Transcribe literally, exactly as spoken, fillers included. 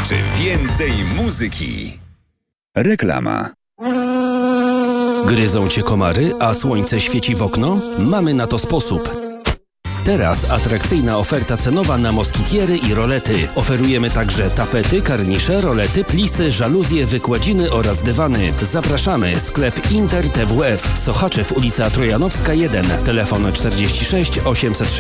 Czy więcej muzyki? Reklama. Gryzą cię komary, a słońce świeci w okno? Mamy na to sposób. Teraz atrakcyjna oferta cenowa na moskitiery i rolety. Oferujemy także tapety, karnisze, rolety, plisy, żaluzje, wykładziny oraz dywany. Zapraszamy. Sklep Inter T W F. Sochaczew, ulica Trojanowska jeden. Telefon czterdzieści sześć osiemset